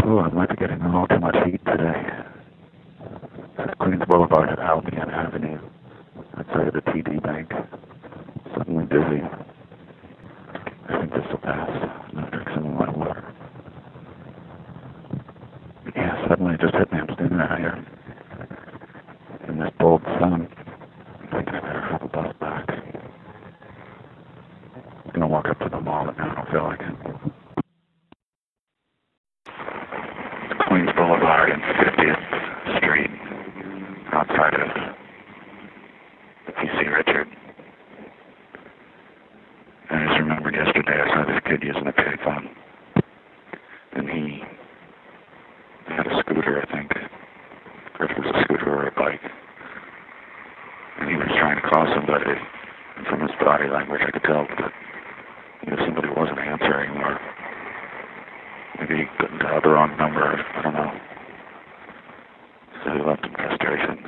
Oh, I might be getting a little too much heat today. At Queens Boulevard at Albion Avenue, outside of the TD Bank. Suddenly dizzy. I think this will pass. I'm gonna drink some of my water. Yeah, suddenly it just hit me. I'm standing out here in this bold sun. I'm thinking I better have a bus back. I'm gonna walk up to the mall, but now I don't feel like it. Queens Boulevard and 50th Street, outside of PC Richard. I just remembered yesterday I saw this kid using a payphone, and he had a scooter, I think, or if it was a scooter or a bike, and he was trying to call somebody. From his body language, I could tell that somebody wasn't answering, or maybe he couldn't dial the wrong number. I don't know. So he left in frustration.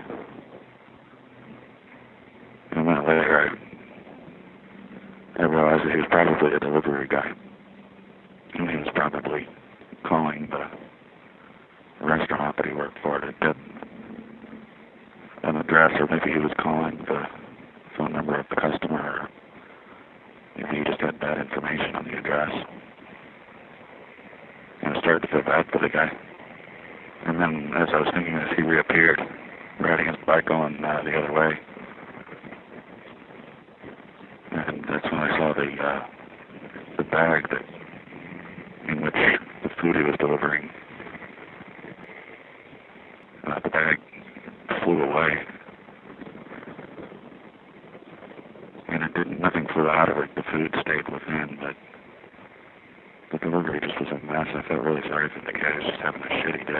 And a minute later, I realized that he was probably a delivery guy. And he was probably calling the restaurant that he worked for to get an address, or maybe he was calling the phone number of the customer, or maybe he just had bad information on the address. And I started to feel bad for the guy. And then, as I was thinking this, he reappeared, riding his bike going the other way. And that's when I saw the bag in which the food he was delivering. The bag flew away. And nothing flew out of it. The food stayed within, but the delivery just was a mess. I felt really sorry for the guy. He was just having a shitty day.